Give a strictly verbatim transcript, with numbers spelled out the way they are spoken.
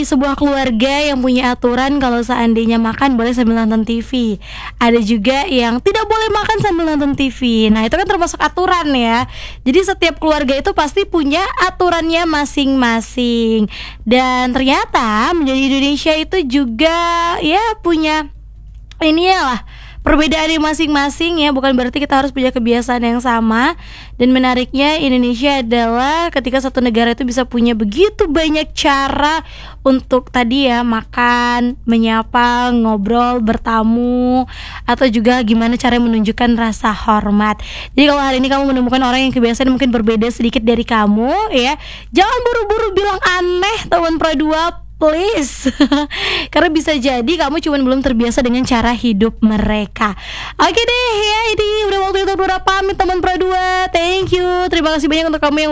sebuah keluarga yang punya aturan kalau seandainya makan boleh sambil nonton T V. Ada juga yang tidak boleh makan sambil nonton T V. Nah, itu kan termasuk aturan ya. Jadi setiap keluarga itu pasti punya aturannya masing-masing. Dan ternyata menjadi Indonesia itu juga ya punya ini ya lah perbedaannya masing-masing ya, bukan berarti kita harus punya kebiasaan yang sama. Dan menariknya Indonesia adalah ketika satu negara itu bisa punya begitu banyak cara untuk tadi ya makan, menyapa, ngobrol, bertamu, atau juga gimana cara menunjukkan rasa hormat. Jadi kalau hari ini kamu menemukan orang yang kebiasaan mungkin berbeda sedikit dari kamu ya, jangan buru-buru bilang aneh teman Pro dua, please. Karena bisa jadi kamu cuma belum terbiasa dengan cara hidup mereka. Oke deh ya, ini udah waktu itu Nura pamit teman Pro dua. Thank you. Terima kasih banyak untuk kamu yang